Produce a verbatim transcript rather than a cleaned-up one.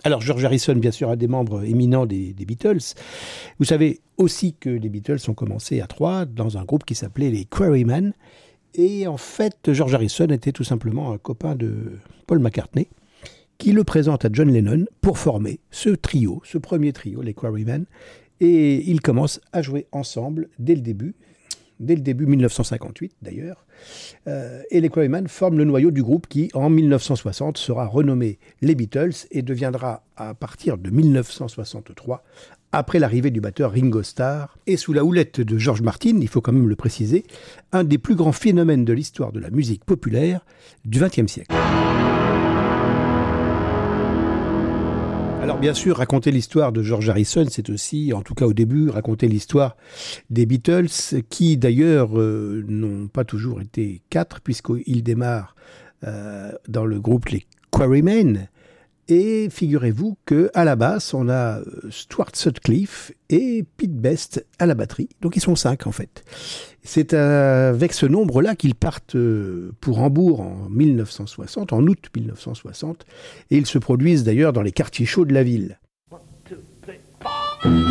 Alors George Harrison, bien sûr, un des membres éminents des, des Beatles. Vous savez aussi que les Beatles ont commencé à trois dans un groupe qui s'appelait les Quarrymen. Et en fait, George Harrison était tout simplement un copain de Paul McCartney, qui le présente à John Lennon pour former ce trio, ce premier trio, les Quarrymen. Et ils commencent à jouer ensemble dès le début, dès le début dix-neuf cent cinquante-huit d'ailleurs. Euh, et les Quarrymen forment le noyau du groupe qui, en dix-neuf cent soixante, sera renommé les Beatles et deviendra, à partir de dix-neuf cent soixante-trois, après l'arrivée du batteur Ringo Starr, et sous la houlette de George Martin, il faut quand même le préciser, un des plus grands phénomènes de l'histoire de la musique populaire du vingtième siècle. Alors bien sûr, raconter l'histoire de George Harrison, c'est aussi, en tout cas au début, raconter l'histoire des Beatles, qui d'ailleurs euh, n'ont pas toujours été quatre, puisqu'ils démarrent euh, dans le groupe les Quarrymen. Et figurez-vous qu'à la basse, on a Stuart Sutcliffe et Pete Best à la batterie. Donc ils sont cinq en fait. C'est avec ce nombre-là qu'ils partent pour Hambourg en dix-neuf cent soixante, en août dix-neuf cent soixante. Et ils se produisent d'ailleurs dans les quartiers chauds de la ville.